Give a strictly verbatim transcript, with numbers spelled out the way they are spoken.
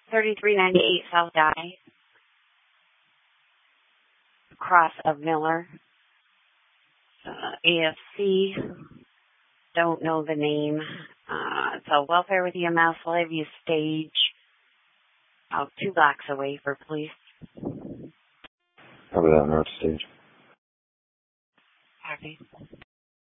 thirty-three ninety-eight South Die, cross of Miller. Uh, A F C, don't know the name. Uh, so welfare with E M S, Lakeview Stage, about two blocks away for police. Over that North Stage. Copy.